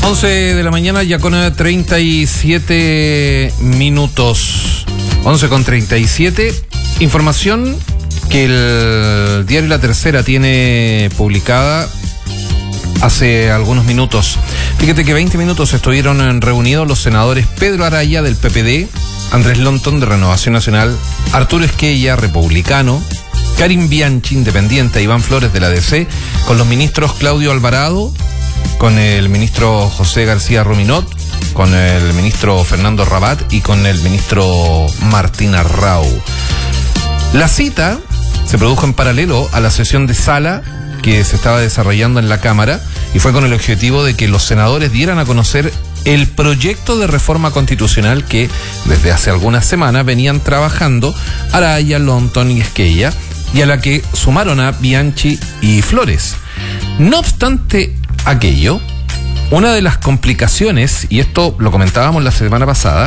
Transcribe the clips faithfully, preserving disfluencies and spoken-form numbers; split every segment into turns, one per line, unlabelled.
once de la mañana ya con treinta y siete minutos. once con treinta y siete. Información que el diario La Tercera tiene publicada hace algunos minutos. Fíjate que veinte minutos estuvieron reunidos los senadores Pedro Araya del P P D, Andrés Lonton de Renovación Nacional, Arturo Esquella, republicano, Karim Bianchi, independiente, Iván Flores de la D C, con los ministros Claudio Alvarado, con el ministro José García Ruminot, con el ministro Fernando Rabat y con el ministro Martín Arrau. La cita se produjo en paralelo a la sesión de sala que se estaba desarrollando en la Cámara y fue con el objetivo de que los senadores dieran a conocer el proyecto de reforma constitucional que desde hace algunas semanas venían trabajando Araya, Lonton y Esquella, y a la que sumaron a Bianchi y Flores. No obstante aquello, una de las complicaciones, y esto lo comentábamos la semana pasada,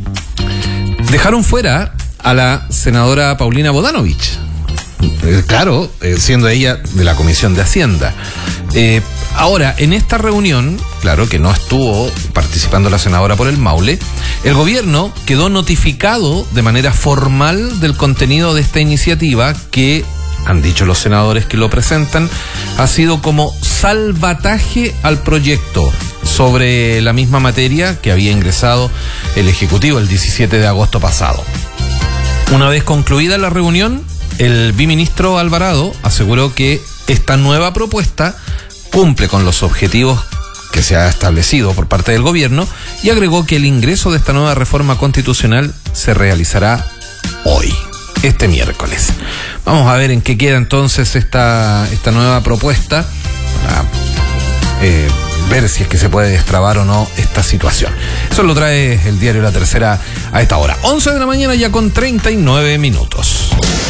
dejaron fuera a la senadora Paulina Bodanovich. Eh, claro, eh, siendo ella de la Comisión de Hacienda. Eh, ahora, en esta reunión, claro que no estuvo participando la senadora por el Maule, el gobierno quedó notificado de manera formal del contenido de esta iniciativa que, han dicho los senadores que lo presentan, ha sido como salvataje al proyecto sobre la misma materia que había ingresado el Ejecutivo el diecisiete de agosto pasado. Una vez concluida la reunión, el biministro Alvarado aseguró que esta nueva propuesta cumple con los objetivos que se ha establecido por parte del gobierno y agregó que el ingreso de esta nueva reforma constitucional se realizará hoy, este miércoles. Vamos a ver en qué queda entonces esta, esta nueva propuesta para eh, ver si es que se puede destrabar o no esta situación. Eso lo trae el diario La Tercera a esta hora. once de la mañana ya con treinta y nueve minutos.